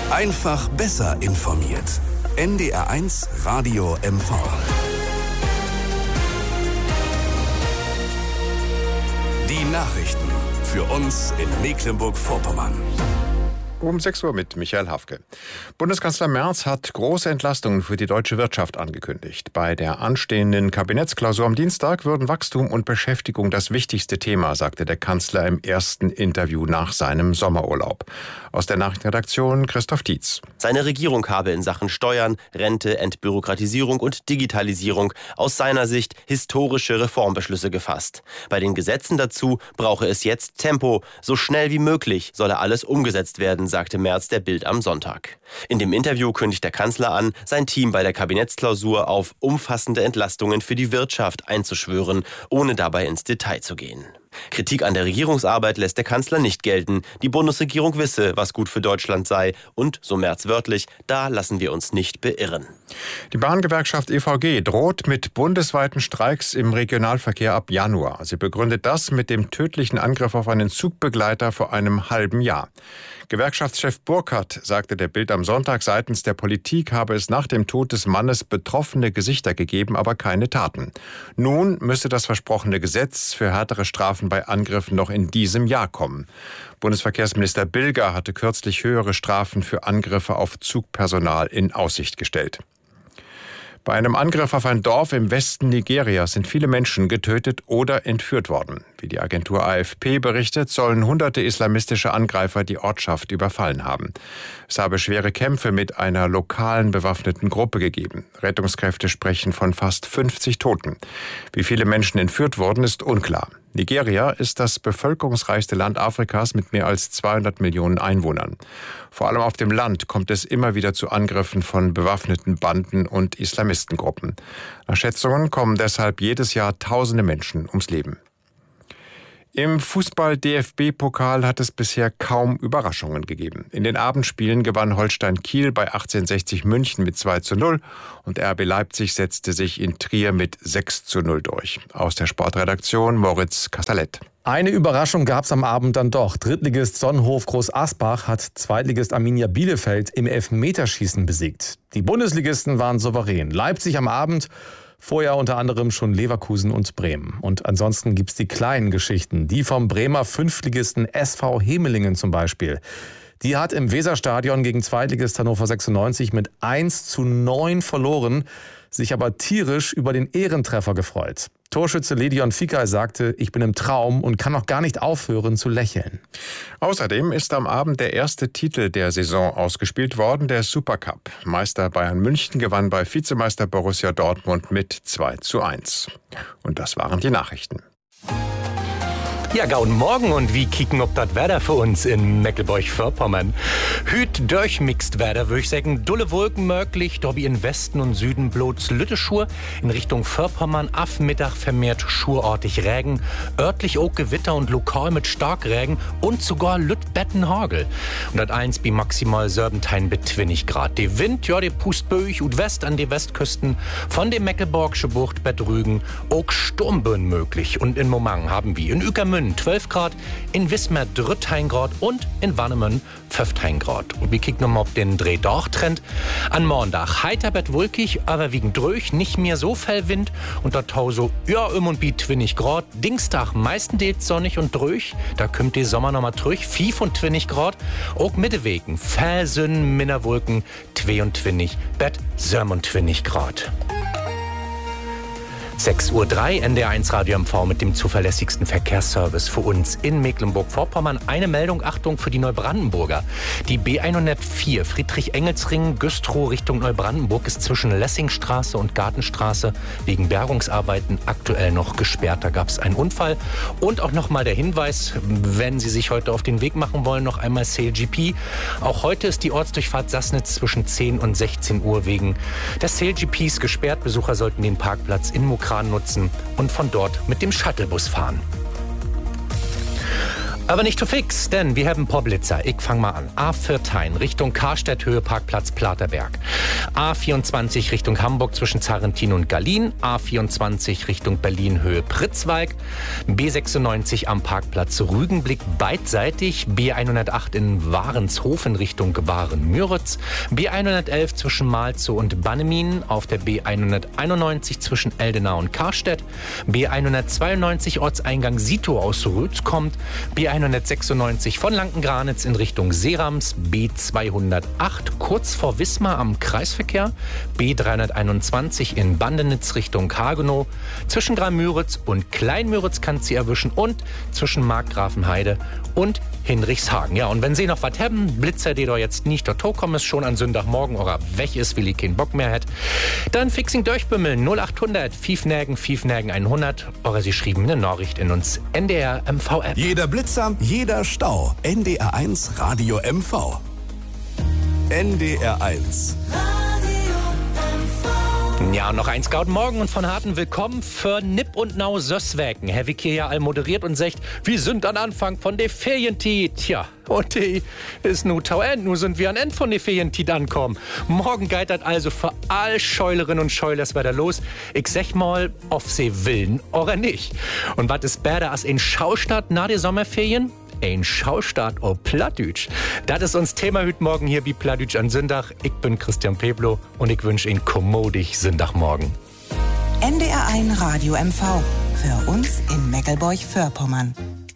Einfach besser informiert. NDR1 Radio MV. Die Nachrichten für uns in Mecklenburg-Vorpommern. Um 6 Uhr mit Michael Hafke. Bundeskanzler Merz hat große Entlastungen für die deutsche Wirtschaft angekündigt. Bei der anstehenden Kabinettsklausur am Dienstag würden Wachstum und Beschäftigung das wichtigste Thema, sagte der Kanzler im ersten Interview nach seinem Sommerurlaub. Aus der Nachrichtenredaktion Christoph Dietz. Seine Regierung habe in Sachen Steuern, Rente, Entbürokratisierung und Digitalisierung aus seiner Sicht historische Reformbeschlüsse gefasst. Bei den Gesetzen dazu brauche es jetzt Tempo. So schnell wie möglich solle alles umgesetzt werden, sagte Merz der Bild am Sonntag. In dem Interview kündigt der Kanzler an, sein Team bei der Kabinettsklausur auf umfassende Entlastungen für die Wirtschaft einzuschwören, ohne dabei ins Detail zu gehen. Kritik an der Regierungsarbeit lässt der Kanzler nicht gelten. Die Bundesregierung wisse, was gut für Deutschland sei. Und, so Merz wörtlich, da lassen wir uns nicht beirren. Die Bahngewerkschaft EVG droht mit bundesweiten Streiks im Regionalverkehr ab Januar. Sie begründet das mit dem tödlichen Angriff auf einen Zugbegleiter vor einem halben Jahr. Gewerkschaftschef Burkhardt sagte der Bild am Sonntag, seitens der Politik habe es nach dem Tod des Mannes betroffene Gesichter gegeben, aber keine Taten. Nun müsse das versprochene Gesetz für härtere Strafen bei Angriffen noch in diesem Jahr kommen. Bundesverkehrsminister Bilger hatte kürzlich höhere Strafen für Angriffe auf Zugpersonal in Aussicht gestellt. Bei einem Angriff auf ein Dorf im Westen Nigerias sind viele Menschen getötet oder entführt worden. Wie die Agentur AFP berichtet, sollen hunderte islamistische Angreifer die Ortschaft überfallen haben. Es habe schwere Kämpfe mit einer lokalen bewaffneten Gruppe gegeben. Rettungskräfte sprechen von fast 50 Toten. Wie viele Menschen entführt wurden, ist unklar. Nigeria ist das bevölkerungsreichste Land Afrikas mit mehr als 200 Millionen Einwohnern. Vor allem auf dem Land kommt es immer wieder zu Angriffen von bewaffneten Banden und Islamistengruppen. Nach Schätzungen kommen deshalb jedes Jahr tausende Menschen ums Leben. Im Fußball-DFB-Pokal hat es bisher kaum Überraschungen gegeben. In den Abendspielen gewann Holstein Kiel bei 1860 München mit 2:0 und RB Leipzig setzte sich in Trier mit 6:0 durch. Aus der Sportredaktion Moritz Castellett. Eine Überraschung gab es am Abend dann doch. Drittligist Sonnenhof Groß Asbach hat Zweitligist Arminia Bielefeld im Elfmeterschießen besiegt. Die Bundesligisten waren souverän. Leipzig am Abend, vorher unter anderem schon Leverkusen und Bremen. Und ansonsten gibt's die kleinen Geschichten. Die vom Bremer Fünftligisten SV Hemelingen zum Beispiel. Die hat im Weserstadion gegen Zweitligist Hannover 96 mit 1:9 verloren, sich aber tierisch über den Ehrentreffer gefreut. Torschütze Ledion Fikay sagte, ich bin im Traum und kann noch gar nicht aufhören zu lächeln. Außerdem ist am Abend der erste Titel der Saison ausgespielt worden, der Supercup. Meister Bayern München gewann bei Vizemeister Borussia Dortmund mit 2:1. Und das waren die Nachrichten. Ja, guten Morgen und wie kicken ob das Wetter für uns in Mecklenburg-Vorpommern. Hüt durchmixt Wetter, würde ich sagen. Dulle Wolken möglich, dobi in Westen und Süden bloß Lütteschur. In Richtung Vorpommern af Mittag vermehrt schurortig Regen. Örtlich auch Gewitter und lokal mit Starkregen und sogar Lüttbettenhagel. Und das 1 bi maximal Serbentein bis 20 Grad. Die Wind, ja, die pust böig und West an die Westküsten von der Mecklenburgische Bucht Bad Rügen auch Sturmböen möglich. Und in Momang haben wir in Uekermünde 12 Grad, in Wismar 13 Grad und in Warnemünde 15 Grad. Und wir kicken nochmal auf den Dreh-Doch-Trend. An Montag heiter bet wolkig, aber wiegen dröch, nicht mehr so viel Wind. Und da tau so, ja, und bi 20 Grad. Dienstag meistenteils sonnig und dröch. Da kommt die Sommer nochmal dröch, 25 Grad. Auch Mittewegen, Felsen, Minderwolken, 22, bet 27 Grad. 6:03 Uhr, NDR1 Radio MV mit dem zuverlässigsten Verkehrsservice für uns in Mecklenburg-Vorpommern. Eine Meldung, Achtung, für die Neubrandenburger. Die B104 Friedrich-Engels-Ring, Güstrow Richtung Neubrandenburg ist zwischen Lessingstraße und Gartenstraße wegen Bergungsarbeiten aktuell noch gesperrt. Da gab es einen Unfall. Und auch nochmal der Hinweis, wenn Sie sich heute auf den Weg machen wollen, noch einmal CLGP. Auch heute ist die Ortsdurchfahrt Sassnitz zwischen 10 und 16 Uhr wegen des CLGPs gesperrt. Besucher sollten den Parkplatz in Mokran nutzen und von dort mit dem Shuttlebus fahren. Aber nicht zu fix, denn wir haben ein paar Blitzer. Ich fang mal an. A14 Richtung Karstedt, Höhe Parkplatz Platerberg. A24 Richtung Hamburg zwischen Zarrentin und Gallien. A24 Richtung Berlin, Höhe Pritzwalk. B96 am Parkplatz Rügenblick beidseitig. B108 in Warenshofen Richtung Waren-Müritz. B111 zwischen Malzow und Bannemin. Auf der B191 zwischen Eldenau und Karstedt. B192 Ortseingang Sito aus Rötz kommt. B196 von Lankengranitz in Richtung Seerams, B208 kurz vor Wismar am Kreisverkehr, B321 in Bandenitz Richtung Hagenow, zwischen Grammüritz und Kleinmüritz kann sie erwischen und zwischen Markgrafenheide und Hinrichshagen. Ja, und wenn Sie noch was haben, Blitzer, die da jetzt nicht dazu kommen, ist schon an Sonntagmorgen oder weg ist, weil ich keinen Bock mehr hat, dann fixing durchbümmeln 0800 5 100 oder Sie schrieben eine Nachricht in uns NDR MV App. Jeder Blitzer, jeder Stau. NDR1 Radio MV. NDR1. Ja, noch ein Scout morgen und von harten Willkommen für Nipp und Nau Sösswäken. Herr Wick hier ja all moderiert und sagt, wir sind am Anfang von der Ferientit. Tja, und die ist nu tau end. Nu sind wir an End von der Ferientit ankommen. Morgen geitert also für all Scheulerinnen und Scheulers weiter los. Ich sag mal, ob sie willen oder nicht. Und was ist besser als in Schaustadt nach der Sommerferien? Ein Schaustart auf Plattdütsch. Das ist uns Thema heute Morgen hier wie Plattdütsch an Sonntag. Ich bin Christian Peblo und ich wünsche Ihnen kommodig Sonntagmorgen. NDR1 Radio MV. Für uns in Meckelburg-Vorpommern.